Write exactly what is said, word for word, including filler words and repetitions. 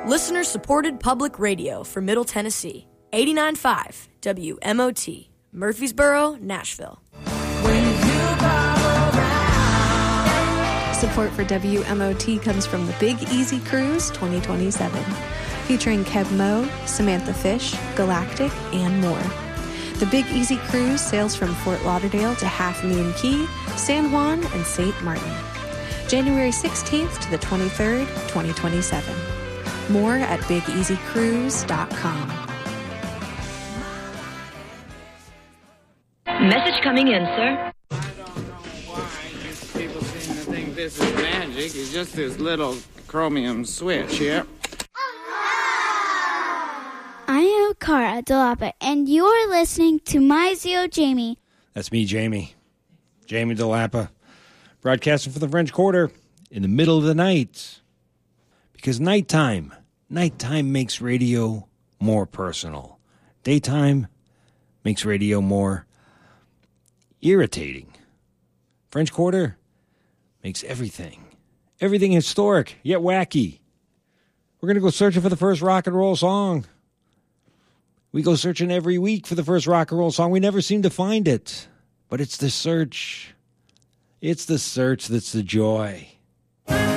Listener-supported public radio for Middle Tennessee. eighty-nine point five W M O T, Murfreesboro, Nashville. Support for W M O T comes from the Big Easy Cruise twenty twenty-seven, featuring Kev Moe, Samantha Fish, Galactic, and more. The Big Easy Cruise sails from Fort Lauderdale to Half Moon Key, San Juan, and Saint Martin. January sixteenth to the twenty-third, twenty twenty-seven. More at big easy cruise dot com. Message coming in, sir. I don't know why these people seem to think this is magic. It's just this little chromium switch here. I am Cara DeLapa, and you are listening to My Zio Jamie. That's me, Jamie. Jamie DeLapa, broadcasting for the French Quarter in the middle of the night. Because nighttime, nighttime makes radio more personal. Daytime makes radio more irritating. French Quarter makes everything, everything historic, yet wacky. We're going to go searching for the first rock and roll song. We go searching every week for the first rock and roll song. We never seem to find it. But it's the search. It's the search that's the joy.